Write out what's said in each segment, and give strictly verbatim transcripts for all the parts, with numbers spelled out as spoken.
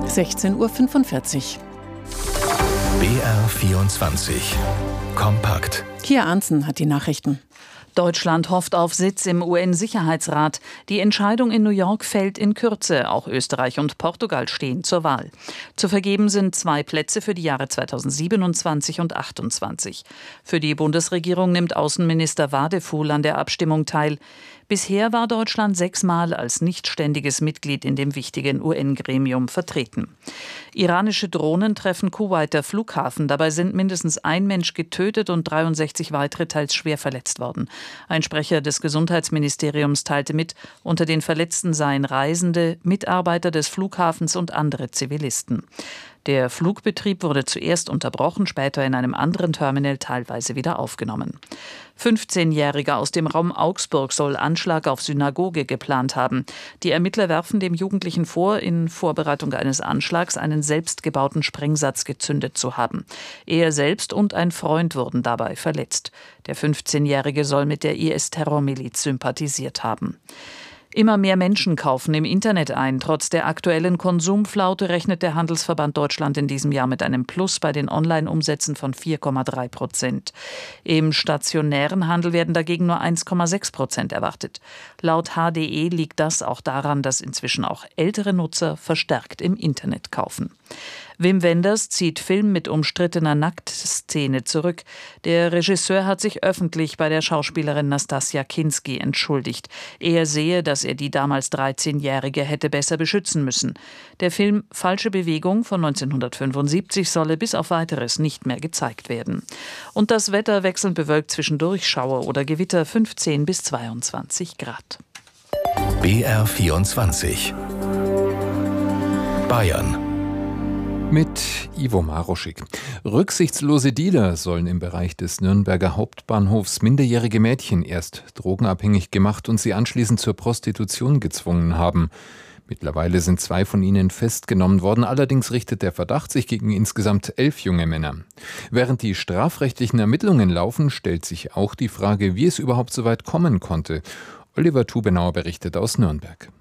sechzehn Uhr fünfundvierzig. B R vierundzwanzig. Kompakt. Kia Arntzen hat die Nachrichten. Deutschland hofft auf Sitz im U N-Sicherheitsrat. Die Entscheidung in New York fällt in Kürze. Auch Österreich und Portugal stehen zur Wahl. Zu vergeben sind zwei Plätze für die Jahre zweitausendsiebenundzwanzig und achtundzwanzig. Für die Bundesregierung nimmt Außenminister Wadefuhl an der Abstimmung teil. Bisher war Deutschland sechsmal als nichtständiges Mitglied in dem wichtigen U N-Gremium vertreten. Iranische Drohnen treffen Kuwaiter Flughafen. Dabei sind mindestens ein Mensch getötet und dreiundsechzig weitere teils schwer verletzt worden. Ein Sprecher des Gesundheitsministeriums teilte mit, unter den Verletzten seien Reisende, Mitarbeiter des Flughafens und andere Zivilisten. Der Flugbetrieb wurde zuerst unterbrochen, später in einem anderen Terminal teilweise wieder aufgenommen. fünfzehnjähriger aus dem Raum Augsburg soll Anschlag auf Synagoge geplant haben. Die Ermittler werfen dem Jugendlichen vor, in Vorbereitung eines Anschlags einen selbstgebauten Sprengsatz gezündet zu haben. Er selbst und ein Freund wurden dabei verletzt. Der fünfzehnjährige soll mit der I S-Terrormiliz sympathisiert haben. Immer mehr Menschen kaufen im Internet ein. Trotz der aktuellen Konsumflaute rechnet der Handelsverband Deutschland in diesem Jahr mit einem Plus bei den Online-Umsätzen von vier Komma drei Prozent. Im stationären Handel werden dagegen nur eins Komma sechs Prozent erwartet. Laut H D E liegt das auch daran, dass inzwischen auch ältere Nutzer verstärkt im Internet kaufen. Wim Wenders zieht Film mit umstrittener Nacktszene zurück. Der Regisseur hat sich öffentlich bei der Schauspielerin Nastassja Kinski entschuldigt. Er sehe, dass er die damals dreizehnjährige hätte besser beschützen müssen. Der Film Falsche Bewegung von neunzehnhundertfünfundsiebzig solle bis auf Weiteres nicht mehr gezeigt werden. Und das Wetter wechselnd bewölkt zwischendurch, Schauer oder Gewitter, fünfzehn bis zweiundzwanzig Grad. B R vierundzwanzig. Bayern. Mit Ivo Maroschik. Rücksichtslose Dealer sollen im Bereich des Nürnberger Hauptbahnhofs minderjährige Mädchen erst drogenabhängig gemacht und sie anschließend zur Prostitution gezwungen haben. Mittlerweile sind zwei von ihnen festgenommen worden, allerdings richtet der Verdacht sich gegen insgesamt elf junge Männer. Während die strafrechtlichen Ermittlungen laufen, stellt sich auch die Frage, wie es überhaupt so weit kommen konnte. Oliver Tubenauer berichtet aus Nürnberg.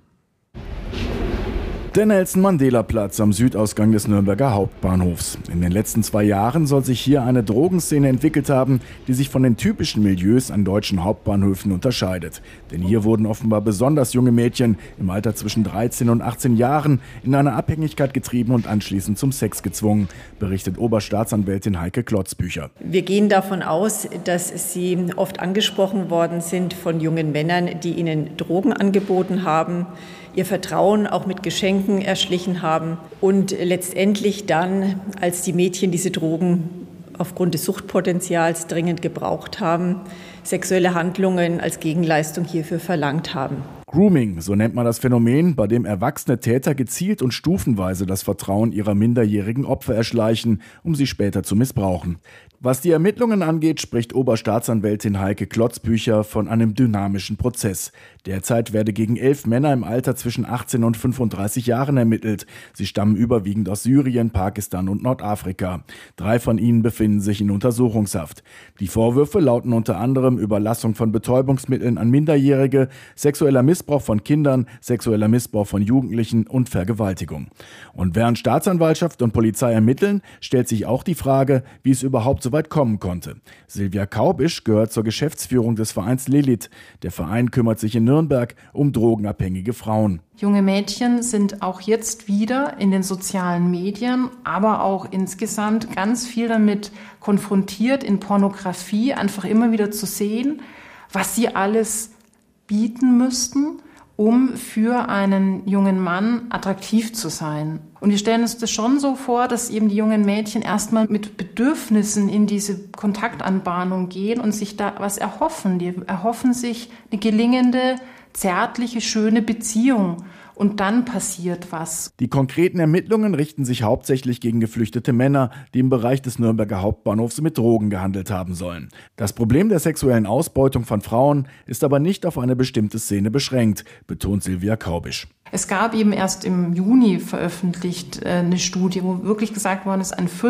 Der Nelson-Mandela-Platz am Südausgang des Nürnberger Hauptbahnhofs. In den letzten zwei Jahren soll sich hier eine Drogenszene entwickelt haben, die sich von den typischen Milieus an deutschen Hauptbahnhöfen unterscheidet. Denn hier wurden offenbar besonders junge Mädchen im Alter zwischen dreizehn und achtzehn Jahren in eine Abhängigkeit getrieben und anschließend zum Sex gezwungen, berichtet Oberstaatsanwältin Heike Klotzbücher. Wir gehen davon aus, dass sie oft angesprochen worden sind von jungen Männern, die ihnen Drogen angeboten haben, ihr Vertrauen auch mit Geschenken erschlichen haben und letztendlich dann, als die Mädchen diese Drogen aufgrund des Suchtpotenzials dringend gebraucht haben, sexuelle Handlungen als Gegenleistung hierfür verlangt haben. Grooming, so nennt man das Phänomen, bei dem erwachsene Täter gezielt und stufenweise das Vertrauen ihrer minderjährigen Opfer erschleichen, um sie später zu missbrauchen. Was die Ermittlungen angeht, spricht Oberstaatsanwältin Heike Klotzbücher von einem dynamischen Prozess. Derzeit werde gegen elf Männer im Alter zwischen achtzehn und fünfunddreißig Jahren ermittelt. Sie stammen überwiegend aus Syrien, Pakistan und Nordafrika. Drei von ihnen befinden sich in Untersuchungshaft. Die Vorwürfe lauten unter anderem Überlassung von Betäubungsmitteln an Minderjährige, sexueller Missbrauch von Kindern, sexueller Missbrauch von Jugendlichen und Vergewaltigung. Und während Staatsanwaltschaft und Polizei ermitteln, stellt sich auch die Frage, wie es überhaupt so weit kommen konnte. Silvia Kaubisch gehört zur Geschäftsführung des Vereins Lilith. Der Verein kümmert sich in Nürnberg um drogenabhängige Frauen. Junge Mädchen sind auch jetzt wieder in den sozialen Medien, aber auch insgesamt ganz viel damit konfrontiert, in Pornografie einfach immer wieder zu sehen, was sie alles bieten müssten, um für einen jungen Mann attraktiv zu sein. Und wir stellen uns das schon so vor, dass eben die jungen Mädchen erstmal mit Bedürfnissen in diese Kontaktanbahnung gehen und sich da was erhoffen. Die erhoffen sich eine gelingende, zärtliche, schöne Beziehung. Und dann passiert was. Die konkreten Ermittlungen richten sich hauptsächlich gegen geflüchtete Männer, die im Bereich des Nürnberger Hauptbahnhofs mit Drogen gehandelt haben sollen. Das Problem der sexuellen Ausbeutung von Frauen ist aber nicht auf eine bestimmte Szene beschränkt, betont Silvia Kaubisch. Es gab eben erst im Juni veröffentlicht eine Studie, wo wirklich gesagt worden ist, ein